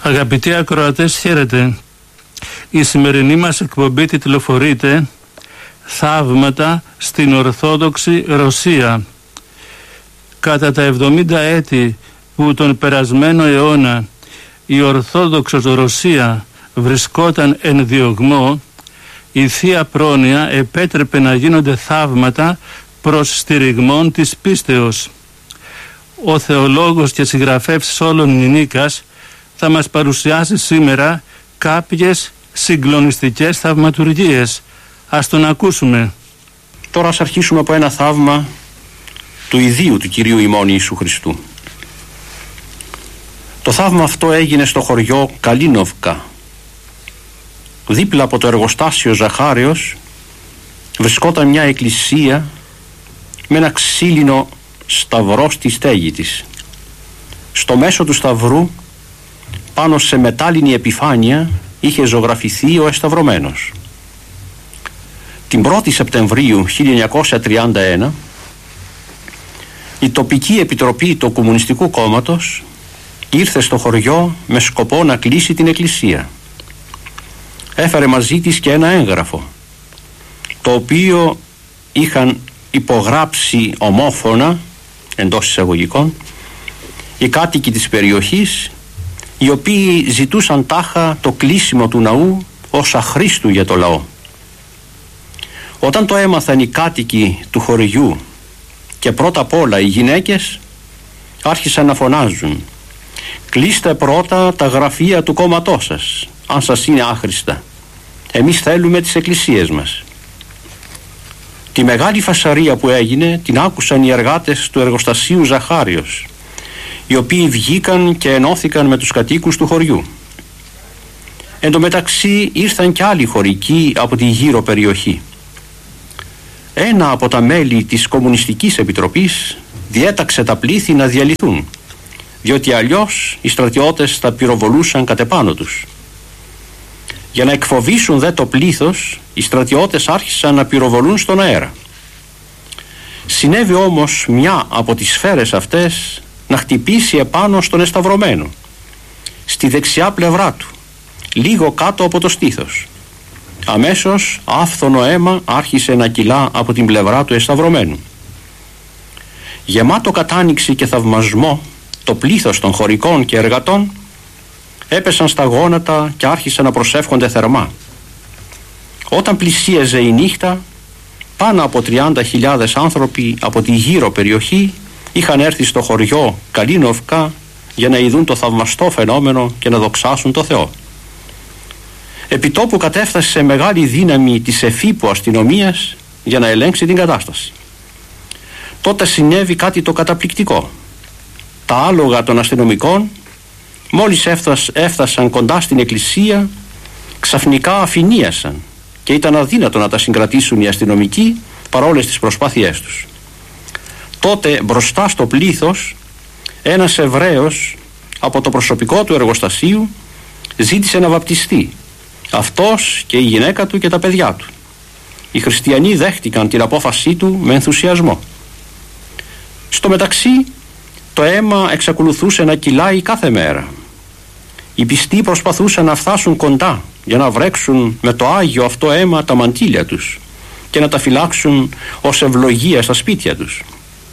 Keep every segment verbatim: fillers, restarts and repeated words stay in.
Αγαπητοί ακροατές, χαίρετε. Η σημερινή μας εκπομπή τιτλοφορείται «Θαύματα στην Ορθόδοξη Ρωσία». Κατά τα εβδομήντα έτη που τον περασμένο αιώνα η Ορθόδοξος Ρωσία βρισκόταν εν διωγμό, η Θεία Πρόνοια επέτρεπε να γίνονται θαύματα προς στηριγμόν της πίστεως. Ο θεολόγος και συγγραφεύς Σόλων Νινίκας θα μας παρουσιάσει σήμερα κάποιες συγκλονιστικές θαυματουργίες. Ας τον ακούσουμε. Τώρα ας αρχίσουμε από ένα θαύμα του ιδίου του Κυρίου ημών Ιησού Χριστού. Το θαύμα αυτό έγινε στο χωριό Καλίνοβκα. Δίπλα από το εργοστάσιο Ζαχάριος βρισκόταν μια εκκλησία με ένα ξύλινο σταυρό στη στέγη της. Στο μέσο του σταυρού, πάνω σε μετάλλινη επιφάνεια, είχε ζωγραφηθεί ο εσταυρωμένος. Την πρώτη Σεπτεμβρίου χίλια εννιακόσια τριάντα ένα η τοπική επιτροπή του Κομμουνιστικού Κόμματος ήρθε στο χωριό με σκοπό να κλείσει την εκκλησία. Έφερε μαζί της και ένα έγγραφο, το οποίο είχαν υπογράψει ομόφωνα, εντός εισαγωγικών, οι κάτοικοι της περιοχής, οι οποίοι ζητούσαν τάχα το κλείσιμο του ναού ως αχρήστου για το λαό. Όταν το έμαθαν οι κάτοικοι του χωριού και πρώτα απ' όλα οι γυναίκες, άρχισαν να φωνάζουν: «Κλείστε πρώτα τα γραφεία του κόμματός σας, αν σας είναι άχρηστα. Εμείς θέλουμε τις εκκλησίες μας». Τη μεγάλη φασαρία που έγινε την άκουσαν οι εργάτες του εργοστασίου Ζαχάριος, οι οποίοι βγήκαν και ενώθηκαν με τους κατοίκους του χωριού. Εν τω μεταξύ ήρθαν και άλλοι χωρικοί από τη γύρω περιοχή. Ένα από τα μέλη της Κομμουνιστικής Επιτροπής διέταξε τα πλήθη να διαλυθούν, διότι αλλιώς οι στρατιώτες θα πυροβολούσαν κατ' επάνω τους. Για να εκφοβήσουν δε το πλήθος, οι στρατιώτες άρχισαν να πυροβολούν στον αέρα. Συνέβη όμως μια από τις σφαίρες αυτές να χτυπήσει επάνω στον εσταυρωμένο, στη δεξιά πλευρά του, λίγο κάτω από το στήθος. Αμέσως άφθονο αίμα άρχισε να κυλά από την πλευρά του εσταυρωμένου. Γεμάτο κατάνοιξη και θαυμασμό, το πλήθος των χωρικών και εργατών έπεσαν στα γόνατα και άρχισαν να προσεύχονται θερμά. Όταν πλησίαζε η νύχτα, πάνω από τριάντα χιλιάδες άνθρωποι από τη γύρω περιοχή είχαν έρθει στο χωριό Καλίνοβκα για να ειδούν το θαυμαστό φαινόμενο και να δοξάσουν το Θεό. Επιτόπου κατέφτασε μεγάλη δύναμη της εφήπου αστυνομίας για να ελέγξει την κατάσταση. Τότε συνέβη κάτι το καταπληκτικό. Τα άλογα των αστυνομικών, μόλις έφτασαν κοντά στην εκκλησία, ξαφνικά αφηνίασαν και ήταν αδύνατο να τα συγκρατήσουν οι αστυνομικοί παρόλες τις προσπάθειές τους. Τότε μπροστά στο πλήθος ένας Εβραίος από το προσωπικό του εργοστασίου ζήτησε να βαπτιστεί, αυτός και η γυναίκα του και τα παιδιά του. Οι χριστιανοί δέχτηκαν την απόφασή του με ενθουσιασμό. Στο μεταξύ το αίμα εξακολουθούσε να κυλάει κάθε μέρα. Οι πιστοί προσπαθούσαν να φτάσουν κοντά για να βρέξουν με το άγιο αυτό αίμα τα μαντήλια τους και να τα φυλάξουν ως ευλογία στα σπίτια τους.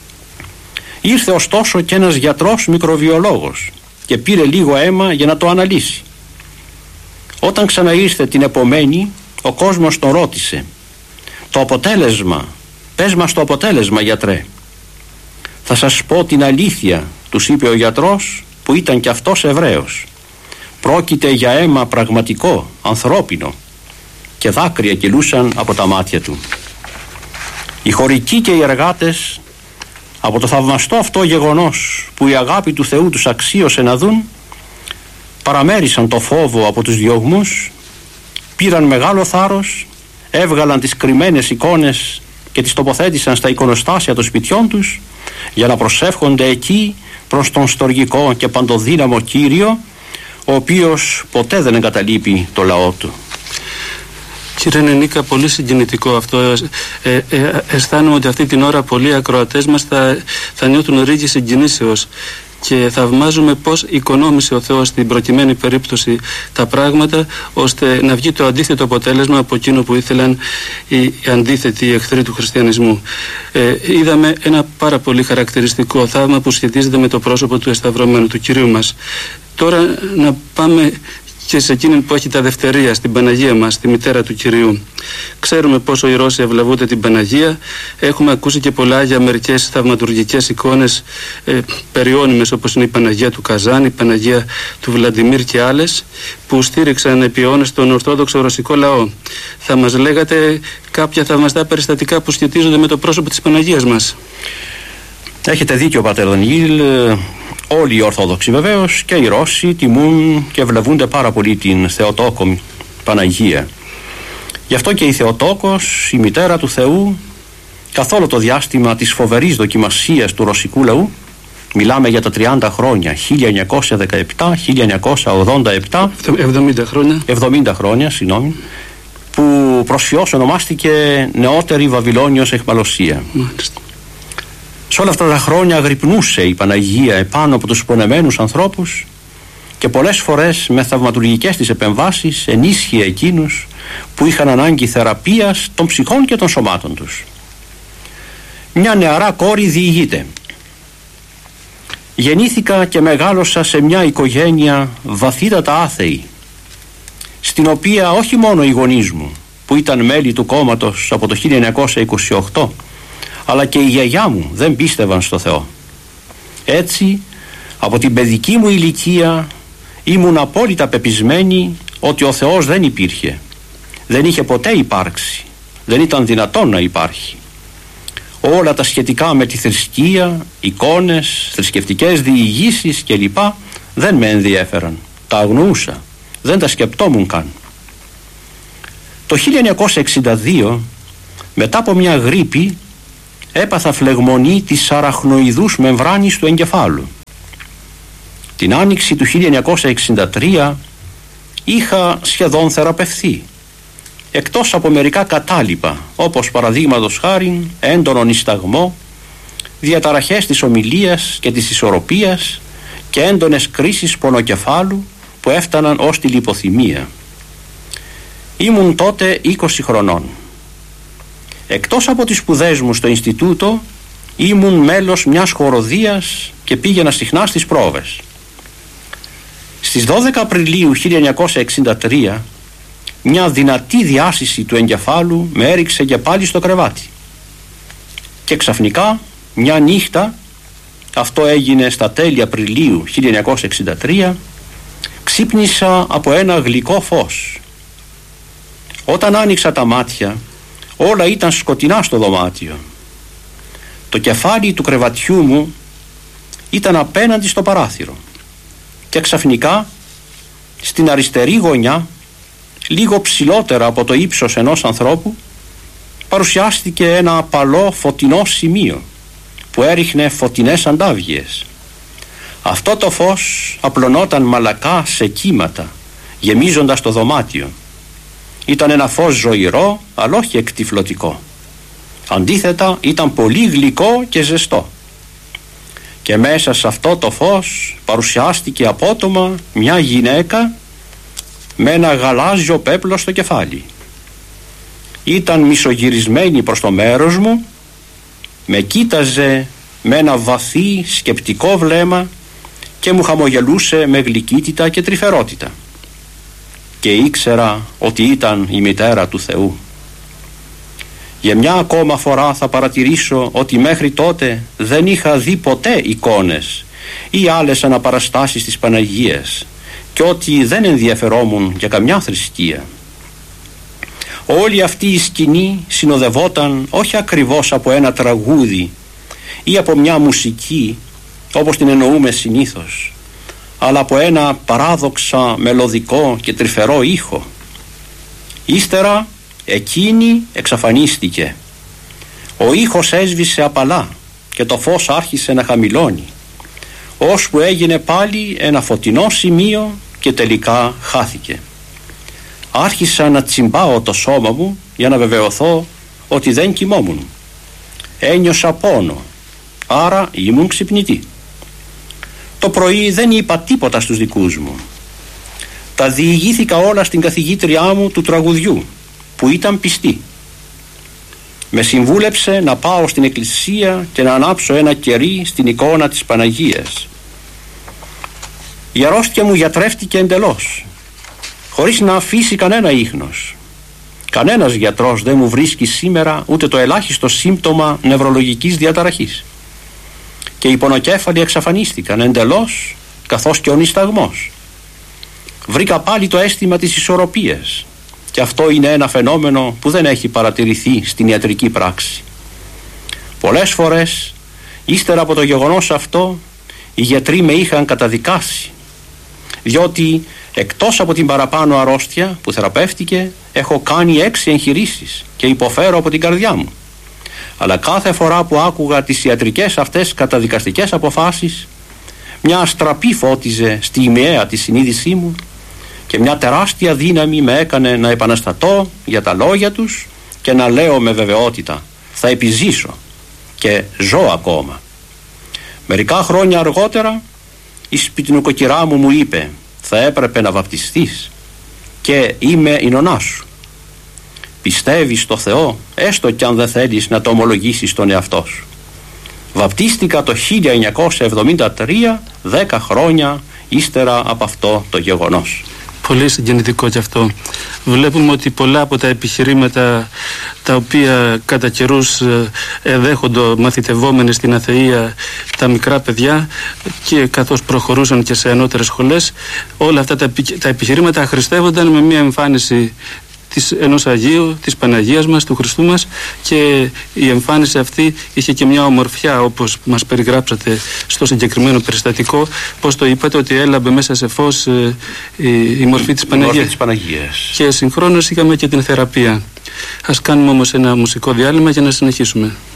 Ήρθε ωστόσο και ένας γιατρός μικροβιολόγος και πήρε λίγο αίμα για να το αναλύσει. Όταν ξαναήρθε την επομένη, ο κόσμος τον ρώτησε: «Το αποτέλεσμα, πες μας το αποτέλεσμα, γιατρέ». «Θα σας πω την αλήθεια», τους είπε ο γιατρός, που ήταν και αυτός Εβραίος. «Πρόκειται για αίμα πραγματικό, ανθρώπινο». Και δάκρυα κυλούσαν από τα μάτια του. Οι χωρικοί και οι εργάτες, από το θαυμαστό αυτό γεγονός που η αγάπη του Θεού τους αξίωσε να δουν, παραμέρισαν το φόβο από τους διωγμούς, πήραν μεγάλο θάρρος, έβγαλαν τις κρυμμένες εικόνες και τις τοποθέτησαν στα εικονοστάσια των σπιτιών τους για να προσεύχονται εκεί προς τον στοργικό και παντοδύναμο Κύριο, ο οποίος ποτέ δεν εγκαταλείπει το λαό του. Κύριε Νινίκα, πολύ συγκινητικό αυτό. Ε, ε, αισθάνομαι ότι αυτή την ώρα πολλοί ακροατές μας θα, θα νιώθουν ρίγη συγκινήσεως. και θαυμάζουμε πώς οικονόμησε ο Θεός στην προκειμένη περίπτωση τα πράγματα, ώστε να βγει το αντίθετο αποτέλεσμα από εκείνο που ήθελαν οι αντίθετοι εχθροί του χριστιανισμού. Ε, είδαμε ένα πάρα πολύ χαρακτηριστικό θαύμα που σχετίζεται με το πρόσωπο του εσταυρωμένου, του Κυρίου μας. Τώρα να πάμε και σε εκείνη που έχει τα δευτερία, στην Παναγία μας, τη μητέρα του Κυρίου. Ξέρουμε πόσο οι Ρώσοι ευλαβούνται την Παναγία. Έχουμε ακούσει και πολλά για μερικές θαυματουργικές εικόνες ε, περιώνυμες, όπως είναι η Παναγία του Καζάν, η Παναγία του Βλαντιμίρ και άλλες, που στήριξαν επί αιώνες τον Ορθόδοξο ρωσικό λαό. Θα μας λέγατε κάποια θαυμαστά περιστατικά που σχετίζονται με το πρόσωπο της Παναγίας μας? Έχετε δίκιο, πατέρ Δανιήλ. Όλοι οι Ορθόδοξοι βεβαίως και οι Ρώσοι τιμούν και ευλαβούνται πάρα πολύ την Θεοτόκο Παναγία. Γι' αυτό και η Θεοτόκος, η μητέρα του Θεού, καθ' όλο το διάστημα της φοβερής δοκιμασίας του ρωσικού λαού, μιλάμε για τα τριάντα χρόνια, χίλια εννιακόσια δεκαεπτά με χίλια εννιακόσια ογδόντα επτά, εβδομήντα χρόνια, εβδομήντα χρόνια, συγγνώμη, που προσφιώς ονομάστηκε νεότερη Βαβυλώνιος αιχμαλωσία. Μάλιστα. Σε όλα αυτά τα χρόνια αγρυπνούσε η Παναγία επάνω από τους πονεμένους ανθρώπους και πολλές φορές με θαυματουργικές της επεμβάσεις ενίσχυε εκείνους που είχαν ανάγκη θεραπείας των ψυχών και των σωμάτων τους. Μια νεαρά κόρη διηγείται: «Γεννήθηκα και μεγάλωσα σε μια οικογένεια βαθύτατα άθεη, στην οποία όχι μόνο οι γονείς μου, που ήταν μέλη του κόμματος από το χίλια εννιακόσια είκοσι οκτώ, αλλά και η γιαγιά μου δεν πίστευαν στο Θεό. Έτσι, από την παιδική μου ηλικία ήμουν απόλυτα πεπισμένη ότι ο Θεός δεν υπήρχε, δεν είχε ποτέ υπάρξει, δεν ήταν δυνατόν να υπάρχει. Όλα τα σχετικά με τη θρησκεία, εικόνες, θρησκευτικές διηγήσεις κλπ. Δεν με ενδιέφεραν, τα αγνοούσα, δεν τα σκεπτόμουν καν. Το χίλια εννιακόσια εξήντα δύο, μετά από μια γρίπη, έπαθα φλεγμονή της αραχνοειδούς μεμβράνης του εγκεφάλου. Την άνοιξη του χίλια εννιακόσια εξήντα τρία είχα σχεδόν θεραπευθεί, εκτός από μερικά κατάλοιπα, όπως παραδείγματος χάριν έντονο νησταγμό, διαταραχές της ομιλίας και της ισορροπίας και έντονες κρίσεις πονοκεφάλου που έφταναν ως τη λιποθυμία. Ήμουν τότε είκοσι χρονών. Εκτός από τις σπουδές μου στο Ινστιτούτο, ήμουν μέλος μιας χοροδίας και πήγαινα συχνά στις πρόβες. Στις δώδεκα Απριλίου χίλια εννιακόσια εξήντα τρία, μια δυνατή διάσηση του εγκεφάλου με έριξε και πάλι στο κρεβάτι. Και ξαφνικά, μια νύχτα, αυτό έγινε στα τέλη Απριλίου χίλια εννιακόσια εξήντα τρία, ξύπνησα από ένα γλυκό φως. Όταν άνοιξα τα μάτια, όλα ήταν σκοτεινά στο δωμάτιο. Το κεφάλι του κρεβατιού μου ήταν απέναντι στο παράθυρο και ξαφνικά στην αριστερή γωνιά, λίγο ψηλότερα από το ύψος ενός ανθρώπου, παρουσιάστηκε ένα απαλό φωτεινό σημείο που έριχνε φωτεινές αντάβγειες. Αυτό το φως απλωνόταν μαλακά σε κύματα, γεμίζοντας το δωμάτιο. Ήταν ένα φως ζωηρό, αλλά όχι εκτυφλωτικό. Αντίθετα, ήταν πολύ γλυκό και ζεστό. Και μέσα σε αυτό το φως παρουσιάστηκε απότομα μια γυναίκα με ένα γαλάζιο πέπλο στο κεφάλι. Ήταν μισογυρισμένη προς το μέρος μου, με κοίταζε με ένα βαθύ σκεπτικό βλέμμα και μου χαμογελούσε με γλυκύτητα και τρυφερότητα. Και ήξερα ότι ήταν η μητέρα του Θεού. Για μια ακόμα φορά θα παρατηρήσω ότι μέχρι τότε δεν είχα δει ποτέ εικόνες ή άλλες αναπαραστάσεις της Παναγίας και ότι δεν ενδιαφερόμουν για καμιά θρησκεία. Όλη αυτή η σκηνή συνοδευόταν όχι ακριβώς από ένα τραγούδι ή από μια μουσική όπως την εννοούμε συνήθως, αλλά από ένα παράδοξα μελωδικό και τρυφερό ήχο. Ύστερα εκείνη εξαφανίστηκε. Ο ήχος έσβησε απαλά και το φως άρχισε να χαμηλώνει, ώσπου έγινε πάλι ένα φωτεινό σημείο και τελικά χάθηκε. Άρχισα να τσιμπάω το σώμα μου για να βεβαιωθώ ότι δεν κοιμόμουν. Ένιωσα πόνο, άρα ήμουν ξυπνητή. Το πρωί δεν είπα τίποτα στους δικούς μου. Τα διηγήθηκα όλα στην καθηγήτριά μου του τραγουδιού, που ήταν πιστή. Με συμβούλεψε να πάω στην εκκλησία και να ανάψω ένα κερί στην εικόνα της Παναγίας. Η αρρώστια μου γιατρεύτηκε εντελώς, χωρίς να αφήσει κανένα ίχνος. Κανένας γιατρός δεν μου βρίσκει σήμερα ούτε το ελάχιστο σύμπτωμα νευρολογικής διαταραχής. Και οι πονοκέφαλοι εξαφανίστηκαν εντελώς, καθώς και ο νησταγμός. Βρήκα πάλι το αίσθημα της ισορροπίας, και αυτό είναι ένα φαινόμενο που δεν έχει παρατηρηθεί στην ιατρική πράξη. Πολλές φορές, ύστερα από το γεγονός αυτό, οι γιατροί με είχαν καταδικάσει, διότι εκτός από την παραπάνω αρρώστια που θεραπεύτηκε, έχω κάνει έξι εγχειρήσεις και υποφέρω από την καρδιά μου. Αλλά κάθε φορά που άκουγα τις ιατρικές αυτές καταδικαστικές αποφάσεις, μια αστραπή φώτιζε στη ημιαία τη συνείδησή μου και μια τεράστια δύναμη με έκανε να επαναστατώ για τα λόγια τους και να λέω με βεβαιότητα: θα επιζήσω και ζω ακόμα. Μερικά χρόνια αργότερα η σπιτινοκοκυρά μου μου είπε: θα έπρεπε να βαπτιστείς και είμαι η νονά σου. Πιστεύεις στο Θεό, έστω κι αν δεν θέλεις να το ομολογήσεις στον εαυτό σου. Βαπτίστηκα το χίλια εννιακόσια εβδομήντα τρία, δέκα χρόνια ύστερα από αυτό το γεγονός. Πολύ συγκινητικό κι αυτό. Βλέπουμε ότι πολλά από τα επιχειρήματα τα οποία κατά καιρούς εδέχονται μαθητευόμενοι στην αθεεία τα μικρά παιδιά και καθώς προχωρούσαν και σε ανώτερες σχολές, όλα αυτά τα, τα επιχειρήματα αχρηστεύονταν με μια εμφάνιση της ενός Αγίου, της Παναγίας μας, του Χριστού μας, και η εμφάνιση αυτή είχε και μια ομορφιά, όπως μας περιγράψατε στο συγκεκριμένο περιστατικό, πώς το είπατε, ότι έλαμπε μέσα σε φως ε, η, η μορφή της Παναγίας. Μορφή της Παναγίας. Και συγχρόνως είχαμε και την θεραπεία. Ας κάνουμε όμως ένα μουσικό διάλειμμα για να συνεχίσουμε.